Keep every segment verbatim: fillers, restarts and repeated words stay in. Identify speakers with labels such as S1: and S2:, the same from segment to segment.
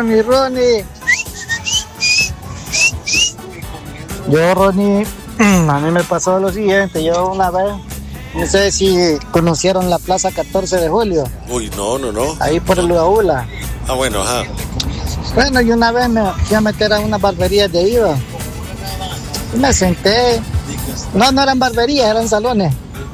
S1: mi Ronnie. Yo, Ronnie, a mí me pasó lo siguiente. Yo una vez, no sé si conocieron la Plaza catorce de julio.
S2: Uy, no, no, no.
S1: Ahí por el Uaula.
S2: Ah, bueno, ajá.
S1: Bueno, y una vez me fui a meter a unas barberías de ahí, ¿va? Y me senté. No, no eran barberías, eran salones.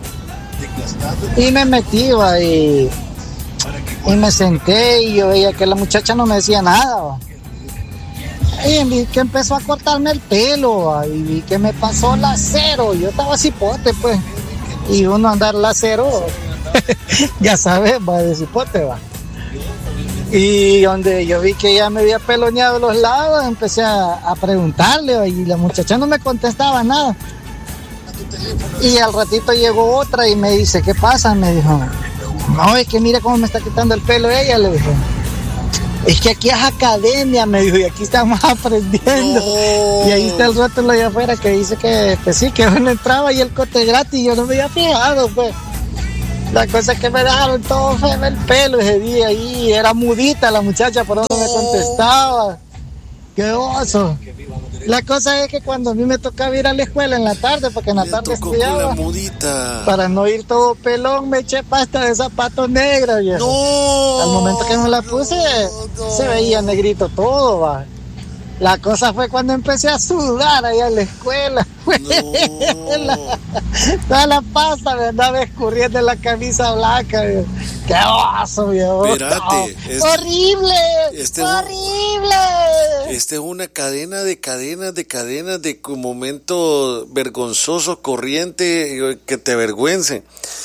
S1: Y me metí, ¿va? Y, y me senté y yo veía que la muchacha no me decía nada, ¿va? Y vi que empezó a cortarme el pelo, ¿va? Y vi que me pasó la cero. Yo estaba cipote, pues. Y uno andar la cero, ya sabes, va, de cipote, va. Y donde yo vi que ya me había peloneado los lados, empecé a, a preguntarle, y la muchacha no me contestaba nada. Y al ratito llegó otra y me dice, ¿qué pasa? Me dijo, no, es que mira cómo me está quitando el pelo ella, le dije. Es que aquí es academia, me dijo, y aquí estamos aprendiendo. No. Y ahí está el rótulo allá afuera que dice que, que sí, que uno entraba y el cote gratis, yo no me había fijado, pues. La cosa es que me dejaron todo feo el pelo ese día ahí, era mudita la muchacha, por donde no me contestaba. ¡Qué oso! La cosa es que cuando a mí me tocaba ir a la escuela en la tarde, porque en la
S2: Le
S1: tarde
S2: tocó
S1: estudiaba,
S2: con la mudita.
S1: para no ir todo pelón, me eché pasta de zapato negra, viejo.
S2: No.
S1: Al momento que me la puse, no, no. Se veía negrito todo, va. La cosa fue cuando empecé a sudar allá en la escuela. No. la, toda la pasta me andaba escurriendo en la camisa blanca, viejo. ¡Qué oso, viejo!
S2: Espérate.
S1: No. Este, ¡horrible! Este ¡horrible!
S2: Esta es una cadena de cadenas de cadenas de momentos vergonzosos, corrientes, que te avergüencen.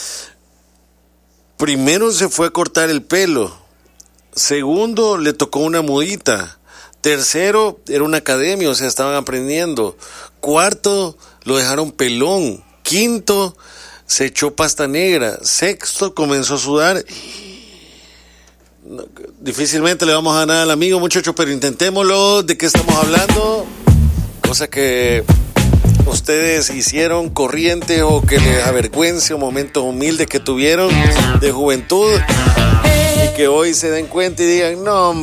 S2: Primero se fue a cortar el pelo. Segundo, le tocó una mudita. Tercero, era una academia, o sea, estaban aprendiendo. Cuarto, lo dejaron pelón. Quinto, se echó pasta negra. Sexto, comenzó a sudar. No, difícilmente le vamos a ganar al amigo, muchachos, pero intentémoslo. ¿De qué estamos hablando? Cosa que ustedes hicieron corriente o que les avergüence, o momentos humildes que tuvieron de juventud y que hoy se den cuenta y digan, no,